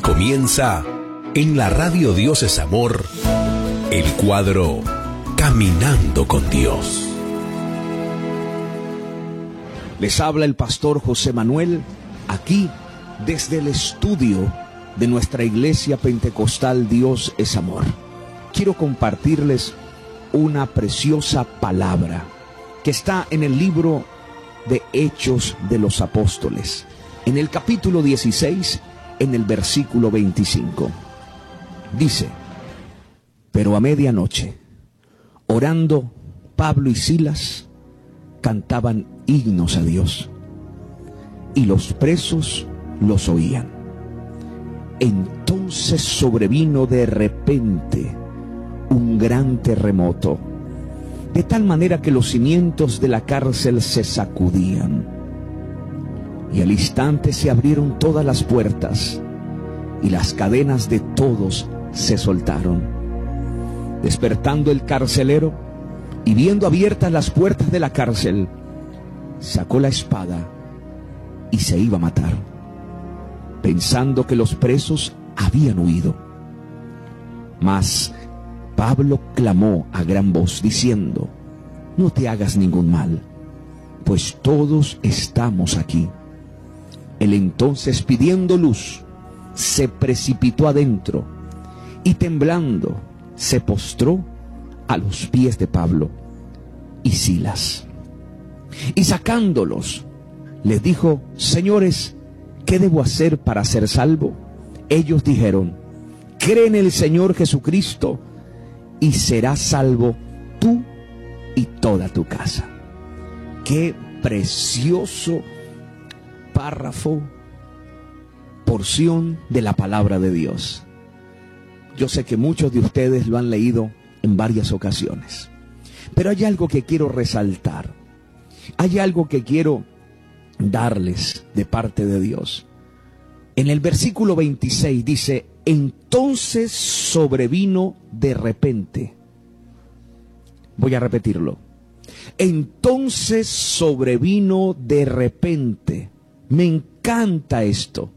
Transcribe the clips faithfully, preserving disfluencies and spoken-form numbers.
comienza en la radio Dios es Amor, el cuadro Caminando con Dios. Les habla el pastor José Manuel, aquí desde el estudio de nuestra iglesia pentecostal Dios es Amor. Quiero compartirles una preciosa palabra que está en el libro de Hechos de los Apóstoles, en el capítulo dieciséis, en el versículo veinticinco. Dice: pero a medianoche, orando, Pablo y Silas cantaban himnos a Dios, y los presos los oían. Entonces sobrevino de repente un gran terremoto, de tal manera que los cimientos de la cárcel se sacudían. Y al instante se abrieron todas las puertas, y las cadenas de todos se soltaron. Despertando el carcelero, y viendo abiertas las puertas de la cárcel, sacó la espada y se iba a matar, pensando que los presos habían huido. Mas Pablo clamó a gran voz, diciendo: no te hagas ningún mal, pues todos estamos aquí. Él entonces, pidiendo luz, se precipitó adentro, y temblando se postró a los pies de Pablo y Silas. Y sacándolos, les dijo: señores, ¿qué debo hacer para ser salvo? Ellos dijeron: cree en el Señor Jesucristo, y serás salvo tú y toda tu casa. Qué precioso párrafo, porción de la palabra de Dios. Yo sé que muchos de ustedes lo han leído en varias ocasiones, pero hay algo que quiero resaltar, hay algo que quiero darles de parte de Dios. En el versículo veintiséis dice: entonces sobrevino de repente. Voy a repetirlo. Entonces sobrevino de repente. Me encanta esto.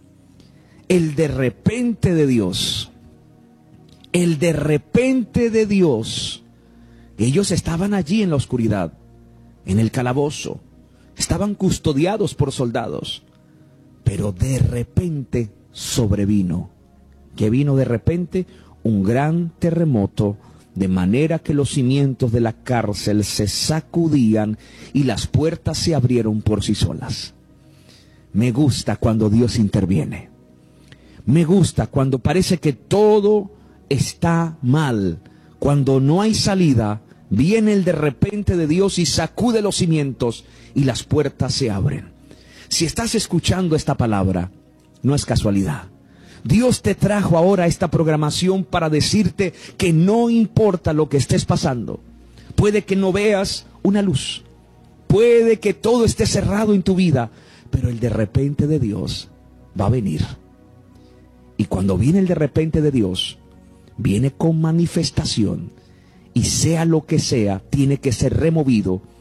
El de repente de Dios. El de repente de Dios. Ellos estaban allí en la oscuridad, en el calabozo. Estaban custodiados por soldados. Pero de repente sobrevino. ¿Qué vino de repente? Un gran terremoto, de manera que los cimientos de la cárcel se sacudían y las puertas se abrieron por sí solas. Me gusta cuando Dios interviene. Me gusta cuando parece que todo está mal, cuando no hay salida. Viene el de repente de Dios y sacude los cimientos y las puertas se abren. Si estás escuchando esta palabra, no es casualidad. Dios te trajo ahora a esta programación para decirte que no importa lo que estés pasando. Puede que no veas una luz, puede que todo esté cerrado en tu vida, pero el de repente de Dios va a venir. Y cuando viene el de repente de Dios, viene con manifestación, y sea lo que sea, tiene que ser removido